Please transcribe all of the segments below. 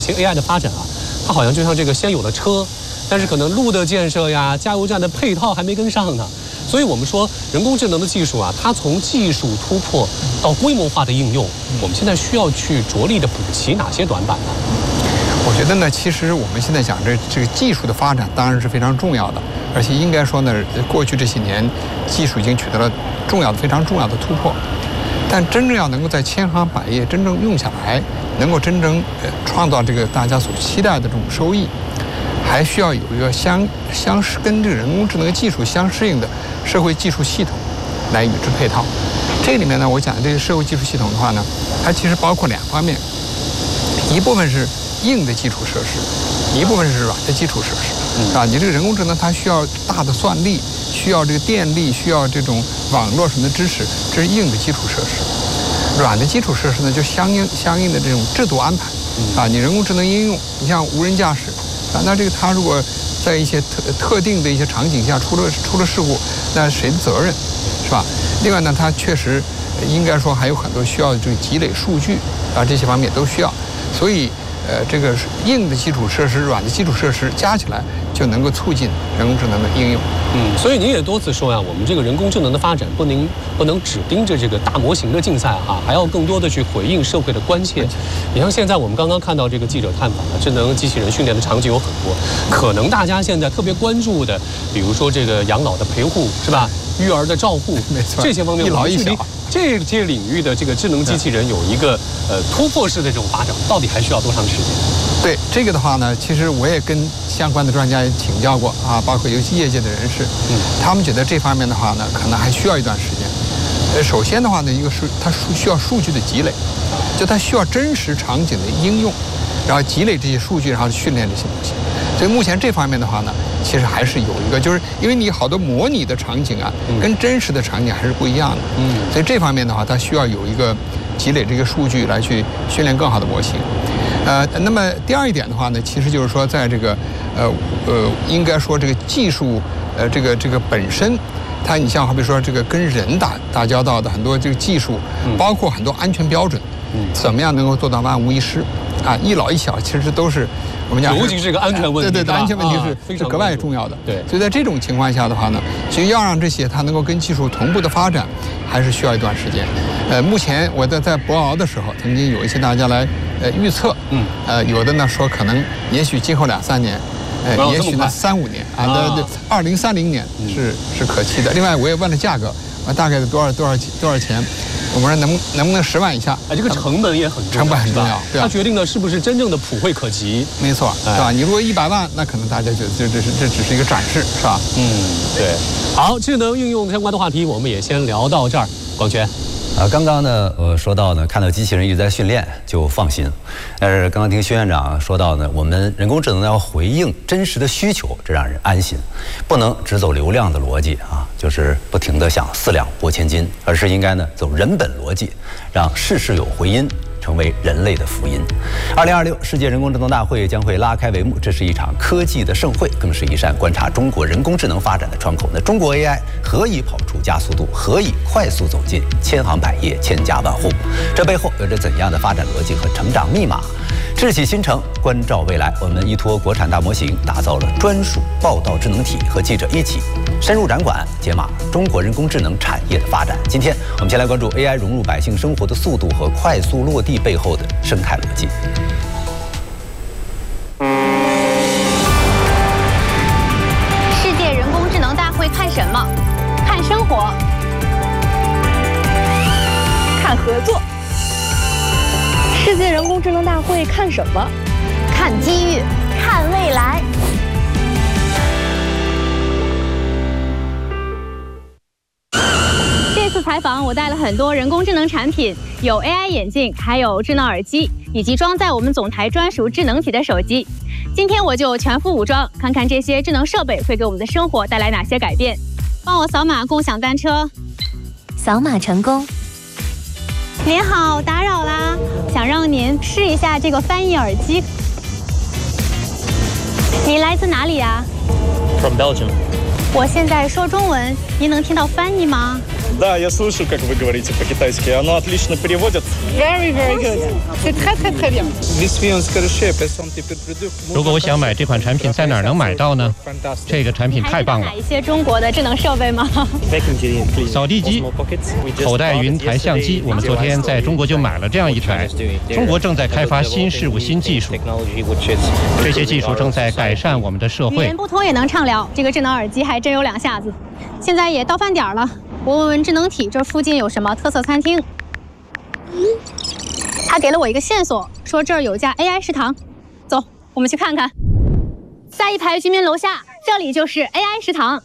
其实 AI 的发展啊，它好像就像这个先有了车，但是可能路的建设呀、加油站的配套还没跟上呢。所以我们说人工智能的技术啊，它从技术突破到规模化的应用，我们现在需要去着力的补齐哪些短板呢？ 我觉得呢，其实我们现在讲这个技术的发展当然是非常重要的，而且应该说呢，过去这些年技术已经取得了非常重要的突破。但真正要能够在千行百业真正用下来，能够真正创造这个大家所期待的这种收益，还需要有一个跟这个人工智能技术相适应的社会技术系统来与之配套。这里面呢，我讲这个社会技术系统的话呢，它其实包括2方面，一部分是硬的基础设施，一部分是软的基础设施，啊，你这个人工智能它需要大的算力，需要这个电力，需要这种网络什么的支持，这是硬的基础设施。软的基础设施呢，就相应的这种制度安排，啊，你人工智能应用，你像无人驾驶，啊，那这个它如果在一些特定的一些场景下出了事故，那谁的责任，是吧？另外呢，它确实应该说还有很多需要这个积累数据啊，这些方面都需要，所以这个硬的基础设施、软的基础设施加起来，就能够促进人工智能的应用。 所以您也多次说呀，我们这个人工智能的发展不能只盯着这个大模型的竞赛哈，还要更多的去回应社会的关切。你像现在我们刚刚看到这个记者探访的智能机器人训练的场景有很多，可能大家现在特别关注的，比如说这个养老的陪护是吧？育儿的照护， 没错， 这些方面一老一小。 这些领域的这个智能机器人有一个突破式的这种发展，到底还需要多长时间？ 对这个的话呢，其实我也跟相关的专家也请教过啊，包括尤其业界的人士，他们觉得这方面的话呢，可能还需要一段时间。首先的话呢，一个是它需要数据的积累，就它需要真实场景的应用，然后积累这些数据，然后训练这些东西。所以目前这方面的话呢，其实还是有一个，就是因为你好多模拟的场景啊，跟真实的场景还是不一样的。所以这方面的话，它需要有一个积累这个数据来去训练更好的模型。那么第二一点的话呢，其实就是说，在这个应该说这个技术这个本身，它你像好比说这个跟人打交道的很多这个技术，包括很多安全标准，怎么样能够做到万无一失啊？一老一小其实都是我们讲， 尤其是这个安全问题， 对，安全问题是格外重要的。 对， 所以在这种情况下的话呢，其实要让这些它能够跟技术同步的发展，还是需要一段时间。目前我在博鳌的时候，曾经有一些大家来预测，有的呢说可能也许今后2-3年。也许呢3-5年啊，2030年是可期的。另外，我也问了价格，大概多少钱？我们说能不能10万以下？ 这个成本也很重要， 成本很重要， 对，它决定了是不是真正的普惠可及。 没错，是吧？你如果100万，那可能大家就这只是一个展示，是吧？ 对。好，智能应用相关的话题，我们也先聊到这儿。广泉。 刚刚呢，说到呢，看到机器人一直在训练就放心，但是刚刚听薛院长说到呢，我们人工智能要回应真实的需求，这让人安心，不能只走流量的逻辑啊，就是不停地想4两拨千斤，而是应该呢走人本逻辑，让事事有回音，成为人类的福音。2026世界人工智能大会将会拉开帷幕，这是一场科技的盛会，更是一扇观察中国人工智能发展的窗口。那中国 AI 何以跑出加速度？何以快速走进千行百业、千家万户？这背后有着怎样的发展逻辑和成长密码？智启新城，关照未来。我们依托国产大模型，打造了专属报道智能体，和记者一起深入展馆，解码中国人工智能产业的发展。今天我们先来关注 AI 融入百姓生活的速度和快速落地背后的生态逻辑。 世界人工智能大会看什么？看生活，看合作。 世界人工智能大会看什么？ 看机遇，看未来。这次采访我带了很多人工智能产品，有 AI 眼镜，还有智能耳机，以及装在我们总台专属智能体的手机。今天我就全副武装，看看这些智能设备会给我们的生活带来哪些改变。帮我扫码共享单车， 扫码成功。 您好，打扰啦，想让您试一下这个翻译耳机。你来自哪里呀？ From Belgium. 我现在说中文，您能听到翻译吗？ Да, я слышу, как вы говорите по-китайски. Оно отлично переводится. Very, very good. C'est très, très, très bien. 如果我想买这款产品，在哪儿能买到呢？这个产品太棒了！ 买一些中国的智能设备吗？ 扫地机、口袋云台相机，我们昨天在中国就买了这样一台。中国正在开发新事物、新技术，这些技术正在改善我们的社会。 语言不通也能畅聊，这个智能耳机还真有两下子。现在也到饭点了，我问问智能体这附近有什么特色餐厅。他给了我一个线索，说这儿有家 AI 食堂，走，我们去看看。下一排居民楼下，这里就是 AI 食堂。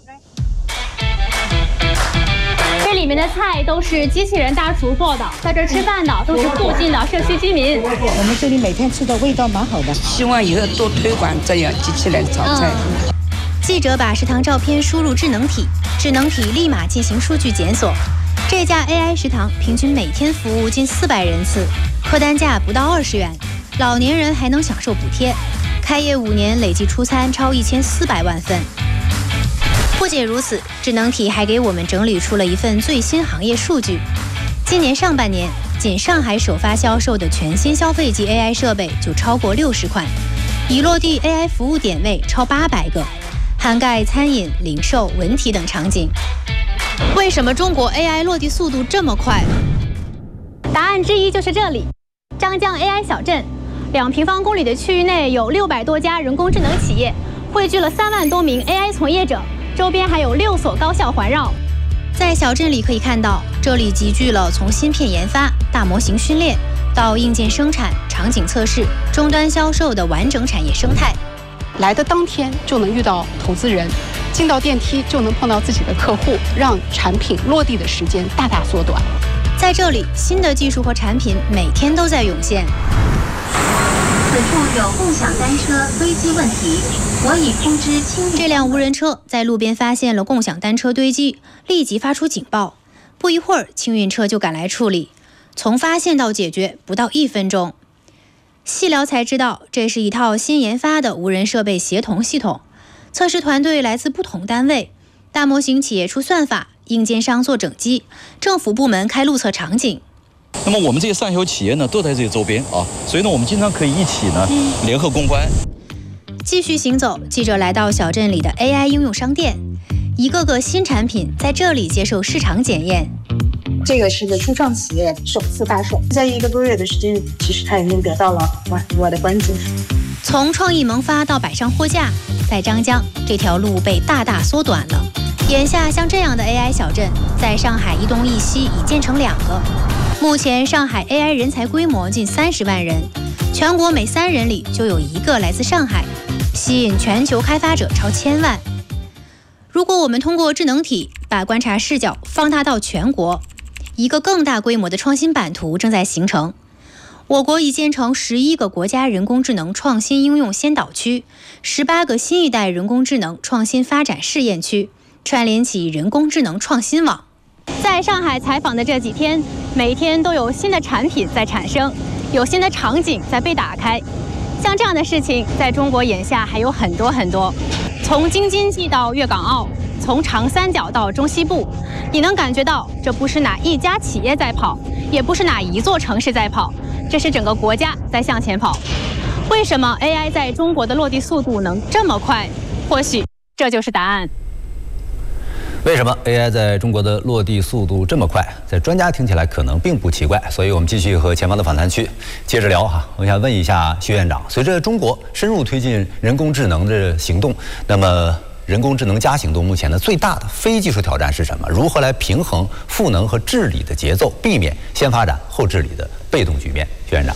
这里面的菜都是机器人大厨做的，在这吃饭的都是附近的社区居民。 我们这里每天吃的味道蛮好的，希望以后多推广这样机器人炒菜。 记者把食堂照片输入智能体，智能体立马进行数据检索。这家 AI 食堂平均每天服务近400人次，客单价不到20元，老年人还能享受补贴。开业5年，累计出餐超1400万份。不仅如此，智能体还给我们整理出了一份最新行业数据。今年上半年，仅上海首发销售的全新消费级 AI 设备就超过60款，已落地 AI 服务点位超800个，涵盖餐饮、零售、文体等场景。 为什么中国 AI 落地速度这么快？答案之一就是这里，张江 AI 小镇，2平方公里的区域内有600多家人工智能企业，汇聚了3万多名 AI 从业者，周边还有6所高校环绕。 在小镇里可以看到，这里集聚了从芯片研发、大模型训练到硬件生产、场景测试、终端销售的完整产业生态。 来的当天就能遇到投资人，进到电梯就能碰到自己的客户，让产品落地的时间大大缩短。 在这里，新的技术和产品每天都在涌现。 此处有共享单车堆积问题，我已通知清理。 这辆无人车在路边发现了共享单车堆积，立即发出警报。不一会儿，清运车就赶来处理，从发现到解决不到1分钟。细聊才知道，这是一套新研发的无人设备协同系统。测试团队来自不同单位，大模型企业出算法，硬件商做整机，政府部门开路测场景。 那么我们这些上游企业呢，都在这些周边啊，所以呢，我们经常可以一起呢联合攻关。 继续行走，记者来到小镇里的 AI 应用商店，一个个新产品在这里接受市场检验。 这个是个初创企业首次发售，在1个多月的时间，其实它已经得到了我的关注。 从创意萌发到摆上货架，在张江这条路被大大缩短了。眼下像这样的 AI 小镇，在上海一东一西已建成2个。目前上海 AI 人才规模近30万人，全国每3人里就有1个来自上海，吸引全球开发者超1000万。如果我们通过智能体把观察视角放大到全国，一个更大规模的创新版图正在形成。我国已建成11个国家人工智能创新应用先导区，18个新一代人工智能创新发展试验区，串联起人工智能创新网。 在上海采访的这几天，每天都有新的产品在产生，有新的场景在被打开。像这样的事情，在中国眼下还有很多很多。从京津冀到粤港澳，从长三角到中西部，你能感觉到这不是哪一家企业在跑，也不是哪一座城市在跑，这是整个国家在向前跑。为什么 AI 在中国的落地速度能这么快？或许这就是答案。 为什么 AI 在中国的落地速度这么快？在专家听起来可能并不奇怪，所以我们继续和前方的访谈区接着聊哈。我想问一下薛院长，随着中国深入推进人工智能的行动，那么人工智能加行动目前的最大的非技术挑战是什么？如何来平衡赋能和治理的节奏，避免先发展后治理的被动局面？薛院长。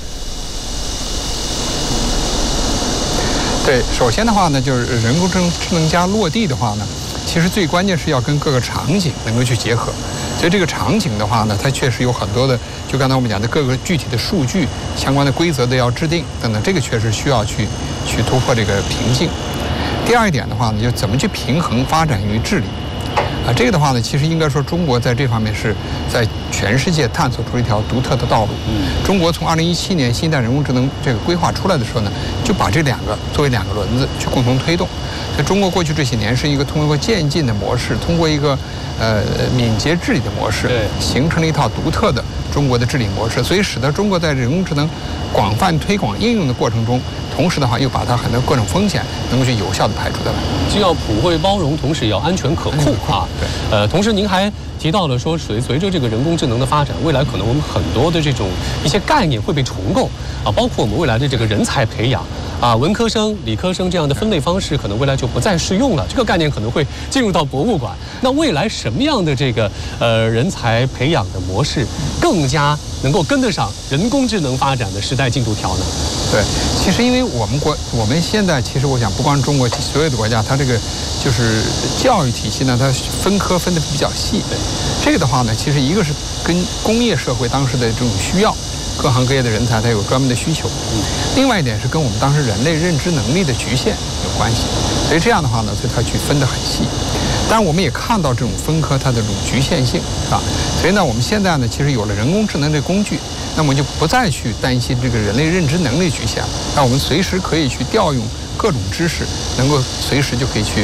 对，首先的话呢，就是人工智能加落地的话呢，其实最关键是要跟各个场景能够去结合。所以这个场景的话呢，它确实有很多的，就刚才我们讲的各个具体的数据相关的规则都要制定等等，这个确实需要去突破这个瓶颈。第二一点的话呢，就怎么去平衡发展与治理。 这个的话呢，其实应该说中国在这方面是在全世界探索出一条独特的道路。中国从2017年新一代人工智能这个规划出来的时候呢，就把这2个作为2个轮子去共同推动。所以中国过去这些年是一个通过渐进的模式，通过一个敏捷治理的模式，形成了一套独特的中国的治理模式，所以使得中国在人工智能广泛推广应用的过程中，同时的话又把它很多各种风险能够去有效的排除掉来。 既要普惠包容，同时也要安全可控啊。对。同时您还提到了说，随着这个人工智能的发展，未来可能我们很多的这种一些概念会被重构啊，包括我们未来的这个人才培养啊，文科生、理科生这样的分类方式，可能未来就不再适用了。这个概念可能会进入到博物馆。那未来什么样的这个人才培养的模式，更加能够跟得上人工智能发展的时代进度条呢？ 对，其实因为我们现在其实我想，不光中国，所有的国家，它这个就是教育体系呢，它分科分得比较细。这个的话呢，其实一个是跟工业社会当时的这种需要，各行各业的人才它有专门的需求。另外一点是跟我们当时人类认知能力的局限有关系。所以这样的话呢，所以它去分得很细。当然，我们也看到这种分科它的这种局限性，是吧？所以呢，我们现在呢，其实有了人工智能这工具，那么就不再去担心这个人类认知能力局限了。那我们随时可以去调用各种知识，能够随时就可以去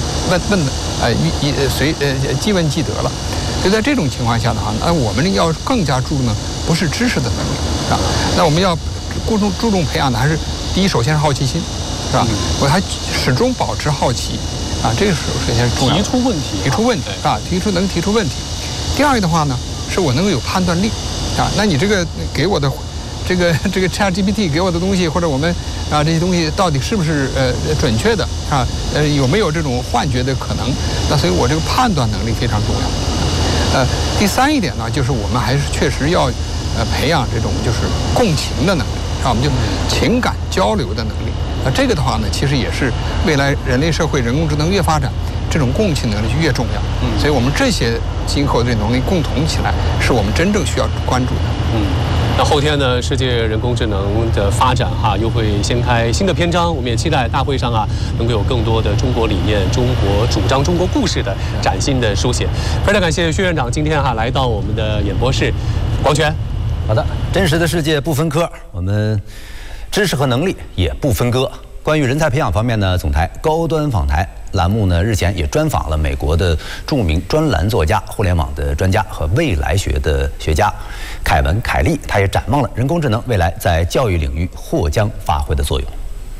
即问即得了。所以在这种情况下的话，那我们要更加注重的不是知识的能力，啊，那我们要注重培养的还是第一，首先是好奇心，是吧？我还始终保持好奇。啊，这个首先是重要的。提出问题啊，能提出问题。第二个的话呢，是我能够有判断力啊。那你这个给我的这个 ChatGPT 给我的东西，或者我们啊这些东西到底是不是准确的啊？有没有这种幻觉的可能？那所以我这个判断能力非常重要。第三一点呢，就是我们还是确实要培养这种就是共情的能力啊，我们就情感交流的能力。那这个的话呢，其实也是未来人类社会人工智能越发展，这种共情能力就越重要。所以我们这些今后的能力共同起来，是我们真正需要关注的。 那后天呢，世界人工智能的发展又会掀开新的篇章。我们也期待大会上能够有更多的中国理念、中国主张、中国故事的崭新的书写。非常感谢薛院长今天来到我们的演播室。广权， 好的，真实的世界不分科，我们知识和能力也不分割。关于人才培养方面呢，总台高端访谈栏目呢，日前也专访了美国的著名专栏作家、互联网的专家和未来学的学家凯文·凯利，他也展望了人工智能未来在教育领域或将发挥的作用。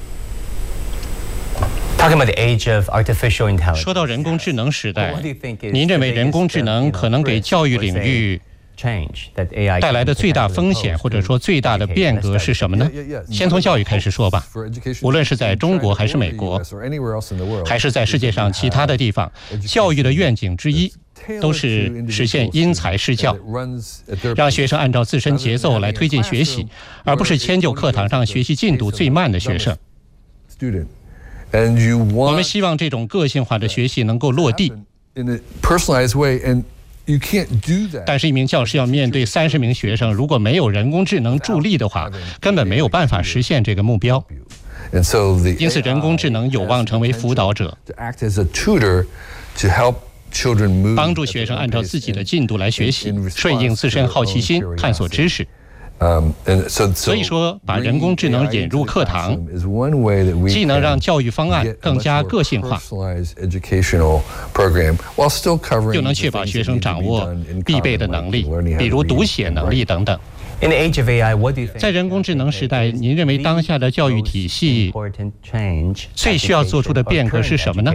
说到人工智能时代，您认为人工智能可能给教育领域带来的最大风险，或者说最大的变革是什么呢？先从教育开始说吧。无论是在中国还是美国，还是在世界上其他的地方，教育的愿景之一都是实现因材施教，让学生按照自身节奏来推进学习，而不是迁就课堂上学习进度最慢的学生。我们希望这种个性化的学习能够落地。但是，一名教师要面对30名学生，如果没有人工智能助力的话，根本没有办法实现这个目标。因此，人工智能有望成为辅导者，帮助学生按照自己的进度来学习，顺应自身好奇心，探索知识。所以说，把人工智能引入课堂，既能让教育方案更加个性化，又能确保学生掌握必备的能力，比如读写能力等等。在人工智能时代，您认为当下的教育体系最需要做出的变革是什么呢？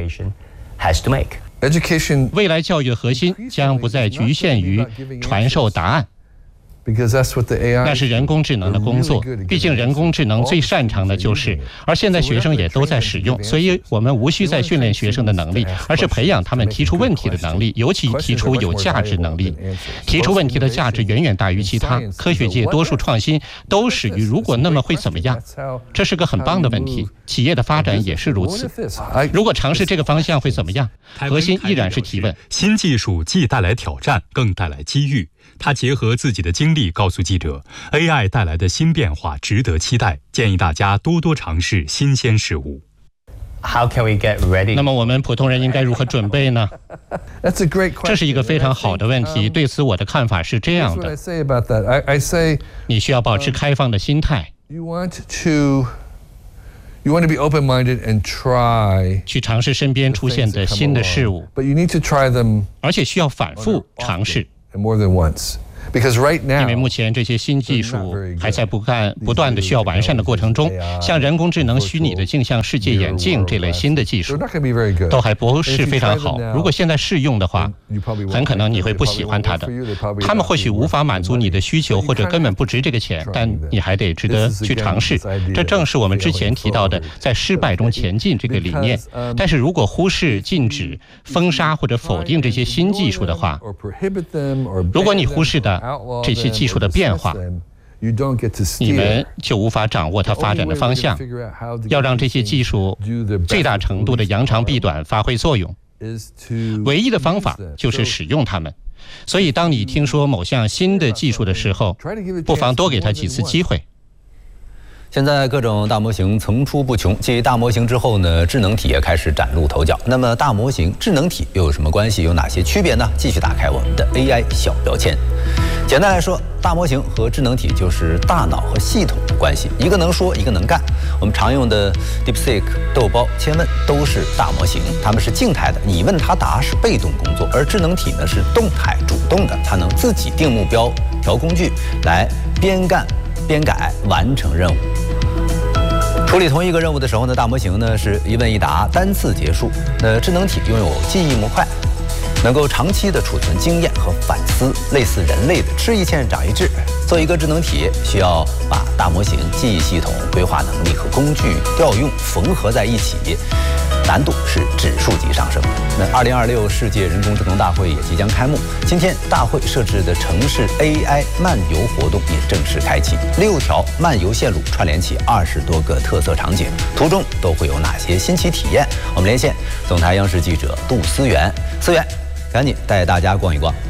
未来教育的核心将不再局限于传授答案。那是人工智能的工作，毕竟人工智能最擅长的就是，而现在学生也都在使用，所以我们无需再训练学生的能力，而是培养他们提出问题的能力，尤其提出有价值能力。提出问题的价值远远大于其他，科学界多数创新都始于如果那么会怎么样，这是个很棒的问题，企业的发展也是如此。如果尝试这个方向会怎么样？核心依然是提问。 新技术既带来挑战，更带来机遇。他结合自己的经历告诉记者 ，AI 带来的新变化值得期待，建议大家多多尝试新鲜事物。 How can we get ready? 那么我们普通人应该如何准备呢？这是一个非常好的问题。对此，我的看法是这样的：你需要保持开放的心态。You want to be open-minded and try 去尝试身边出现的新的事物， but you need to try them 而且需要反复尝试。 more than once. Because right now, 因为目前这些新技术还在不断的需要完善的过程中，像人工智能、虚拟的镜像世界眼镜这类新的技术，都还不是非常好。如果现在试用的话，很可能你会不喜欢它的。他们或许无法满足你的需求，或者根本不值这个钱，但你还得值得去尝试。这正是我们之前提到的在失败中前进这个理念。但是如果忽视、禁止、封杀或者否定这些新技术的话，如果你忽视的这些技术的变化，你们就无法掌握它发展的方向。要让这些技术最大程度的扬长避短，发挥作用，唯一的方法就是使用它们。所以当你听说某项新的技术的时候，不妨多给它几次机会。 现在各种大模型层出不穷，继大模型之后呢，智能体也开始崭露头角。那么大模型、智能体又有什么关系？有哪些区别呢？继续打开我们的 AI 小标签。简单来说，大模型和智能体就是大脑和系统的关系，一个能说，一个能干。我们常用的 DeepSeek、豆包、千问都是大模型，它们是静态的，你问它答是被动工作，而智能体呢是动态、主动的，它能自己定目标、调工具，来边干边改完成任务。处理同一个任务的时候呢，大模型呢是一问一答，单次结束。智能体拥有记忆模块，能够长期的储存经验和反思，类似人类的吃一堑长一智。做一个智能体，需要把大模型、记忆系统、规划能力和工具调用缝合在一起，难度是指数级上升。那2026世界人工智能大会也即将开幕，今天大会设置的城市 AI 漫游活动也正式开启，6条漫游线路串联起20多个特色场景，途中都会有哪些新奇体验？我们连线总台央视记者杜思源，思源，赶紧带大家逛一逛。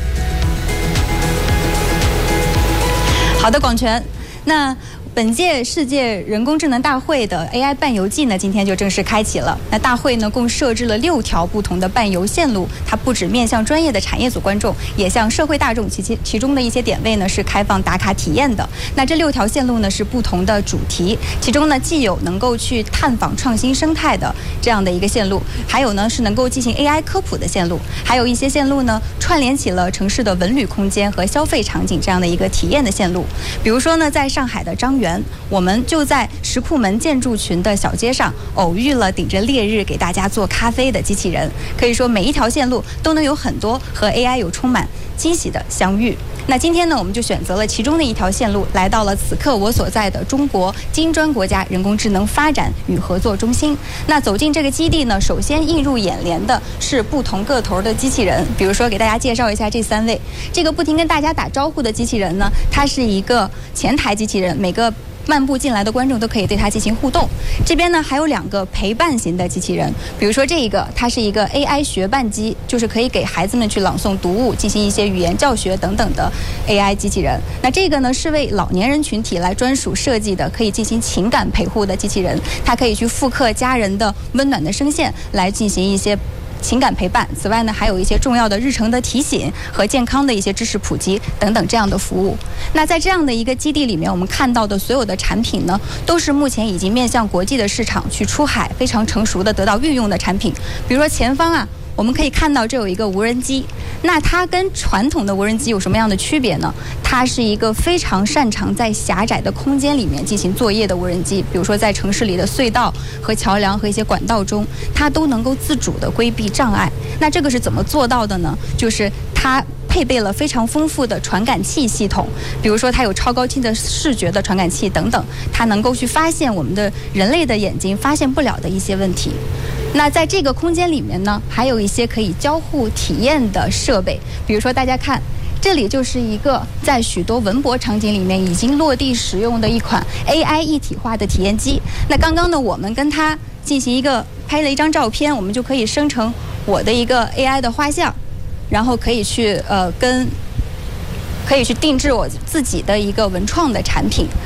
好的，广泉，那本届世界人工智能大会的 AI 伴游季呢，今天就正式开启了。那大会呢，共设置了6条不同的伴游线路，它不只面向专业的产业组观众，也向社会大众。其中的一些点位呢是开放打卡体验的。那这6条线路呢是不同的主题，其中呢既有能够去探访创新生态的这样的一个线路，还有呢是能够进行 AI 科普的线路，还有一些线路呢串联起了城市的文旅空间和消费场景这样的一个体验的线路。比如说呢，在上海的张园，我们就在石库门建筑群的小街上偶遇了顶着烈日给大家做咖啡的机器人。可以说每一条线路都能有很多和 AI 有充满惊喜的相遇。那今天呢，我们就选择了其中的一条线路，来到了此刻我所在的中国金砖国家人工智能发展与合作中心。那走进这个基地呢，首先映入眼帘的是不同个头的机器人。比如说给大家介绍一下这3位，这个不停跟大家打招呼的机器人呢，它是一个前台机器人，每个漫步进来的观众都可以对它进行互动。这边呢还有2个陪伴型的机器人，比如说这一个，它是一个 AI 学伴机，就是可以给孩子们去朗诵读物，进行一些语言教学等等的 AI 机器人。那这个呢是为老年人群体来专属设计的，可以进行情感陪护的机器人，它可以去复刻家人的温暖的声线来进行一些情感陪伴。此外呢，还有一些重要的日程的提醒和健康的一些知识普及等等这样的服务。那在这样的一个基地里面，我们看到的所有的产品呢，都是目前已经面向国际的市场去出海非常成熟的得到运用的产品。比如说前方啊，我们可以看到这有一个无人机，那它跟传统的无人机有什么样的区别呢？它是一个非常擅长在狭窄的空间里面进行作业的无人机，比如说在城市里的隧道和桥梁和一些管道中，它都能够自主的规避障碍。那这个是怎么做到的呢？就是它配备了非常丰富的传感器系统，比如说它有超高清的视觉的传感器等等，它能够去发现我们的人类的眼睛发现不了的一些问题。那在这个空间里面呢，还有一些可以交互体验的设备，比如说大家看，这里就是一个在许多文博场景里面已经落地使用的一款 AI 一体化的体验机。那刚刚呢，我们跟它进行拍了一张照片，我们就可以生成我的一个 AI 的画像，然后可以去定制我自己的一个文创的产品。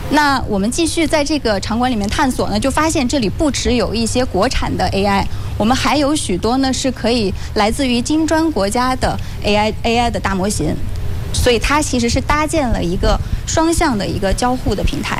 那我们继续在这个场馆里面探索呢，就发现这里不只有一些国产的 AI， 我们还有许多呢是可以来自于金砖国家的 AI 的大模型，所以它其实是搭建了一个双向的一个交互的平台。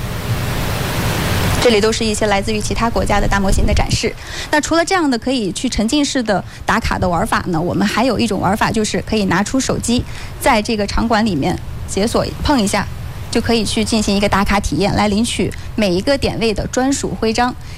这里都是一些来自于其他国家的大模型的展示。那除了这样的可以去沉浸式的打卡的玩法呢，我们还有一种玩法，就是可以拿出手机，在这个场馆里面解锁碰一下，就可以去进行一个打卡体验，来领取每一个点位的专属徽章。